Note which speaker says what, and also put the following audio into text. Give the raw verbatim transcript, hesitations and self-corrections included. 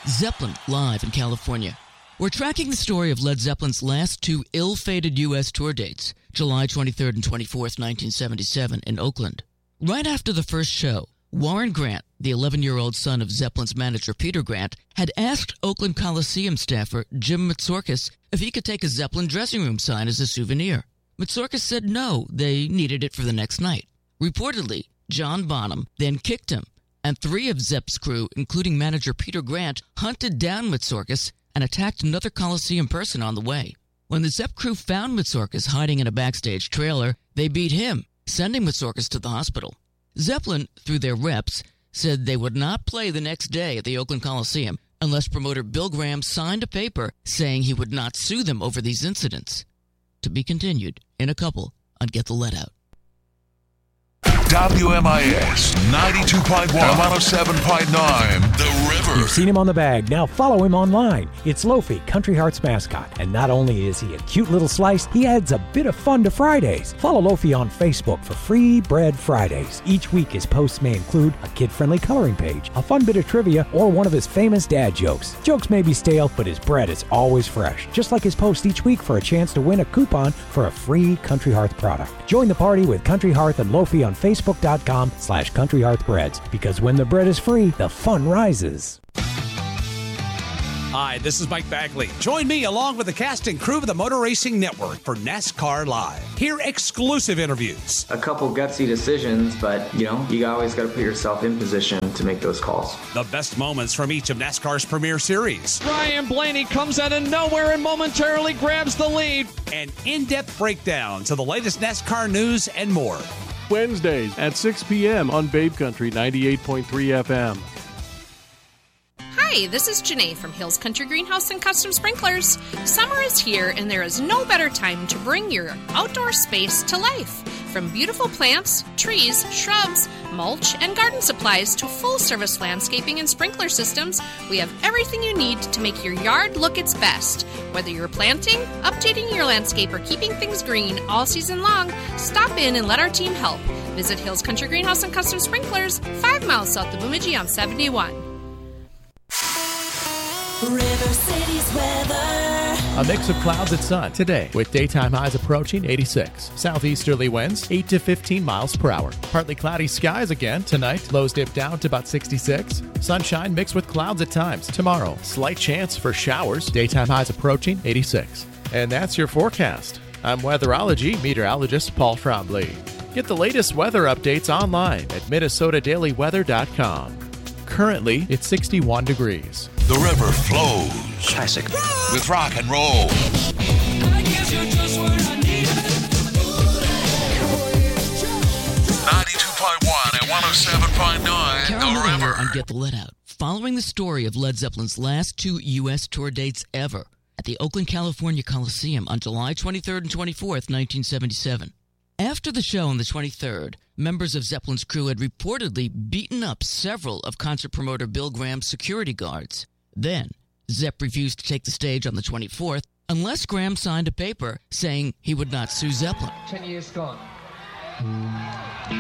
Speaker 1: Zeppelin, live in California. We're tracking the story of Led Zeppelin's last two ill-fated U S tour dates, July twenty-third and twenty-fourth, nineteen seventy-seven, in Oakland. Right after the first show, Warren Grant, the eleven-year-old son of Zeppelin's manager Peter Grant, had asked Oakland Coliseum staffer Jim Matsorkas if he could take a Zeppelin dressing room sign as a souvenir. Matsorkas said no, they needed it for the next night. Reportedly, John Bonham then kicked him, and three of Zepp's crew, including manager Peter Grant, hunted down Matsorkas and attacked another Coliseum person on the way. When the Zepp crew found Matsorkas hiding in a backstage trailer, they beat him, sending Matsorkas to the hospital. Zeppelin, through their reps, said they would not play the next day at the Oakland Coliseum unless promoter Bill Graham signed a paper saying he would not sue them over these incidents. To be continued in a couple on Get the Let Out.
Speaker 2: W M I S ninety-two point one, one oh seven point nine, The River.
Speaker 3: You've seen him on the bag. Now follow him online. It's Lofi, Country Heart's mascot. And not only is he a cute little slice, he adds a bit of fun to Fridays. Follow Lofi on Facebook for Free Bread Fridays. Each week his posts may include a kid-friendly coloring page, a fun bit of trivia, or one of his famous dad jokes. Jokes may be stale, but his bread is always fresh. Just like his post each week for a chance to win a coupon for a free Country Hearth product. Join the party with Country Hearth and Lofi on Facebook. Facebook.com slash Country Hearth Breads. Because when the bread is free, the fun rises.
Speaker 4: Hi, this is Mike Bagley. Join me along with the cast and crew of the Motor Racing Network for NASCAR Live. Hear exclusive interviews.
Speaker 5: A couple gutsy decisions, but, you know, you always got to put yourself in position to make those calls.
Speaker 4: The best moments from each of NASCAR's premier series.
Speaker 6: Ryan Blaney comes out of nowhere and momentarily grabs the lead.
Speaker 4: And in-depth breakdowns of the latest NASCAR news and more.
Speaker 7: Wednesdays at six p.m. on Babe Country ninety-eight point three F M.
Speaker 8: Hi, this is Janae from Hills Country Greenhouse and Custom Sprinklers. Summer is here, and there is no better time to bring your outdoor space to life. From beautiful plants, trees, shrubs, mulch, and garden supplies to full-service landscaping and sprinkler systems, we have everything you need to make your yard look its best. Whether you're planting, updating your landscape, or keeping things green all season long, stop in and let our team help. Visit Hills Country Greenhouse and Custom Sprinklers, five miles south of Bemidji on seventy-one.
Speaker 9: River City's weather.
Speaker 10: A mix of clouds and sun today, with daytime highs approaching eighty-six. Southeasterly winds, eight to fifteen miles per hour. Partly cloudy skies again tonight. Lows dip down to about sixty-six. Sunshine mixed with clouds at times. Tomorrow, slight chance for showers. Daytime highs approaching eighty-six. And that's your forecast. I'm weatherology meteorologist Paul Trombley. Get the latest weather updates online at Minnesota Daily Weather dot com. Currently, it's sixty-one degrees.
Speaker 2: The river flows.
Speaker 11: Classic.
Speaker 2: With rock and roll.
Speaker 9: I guess you're just where I need it.
Speaker 2: ninety-two point one and one oh seven point nine, The River.
Speaker 1: On Get the Let Out. Following the story of Led Zeppelin's last two U S tour dates ever at the Oakland, California Coliseum on July twenty-third and twenty-fourth, nineteen seventy-seven. After the show on the twenty-third, members of Zeppelin's crew had reportedly beaten up several of concert promoter Bill Graham's security guards. Then, Zepp refused to take the stage on the twenty-fourth unless Graham signed a paper saying he would not sue Zeppelin.
Speaker 12: Ten years gone.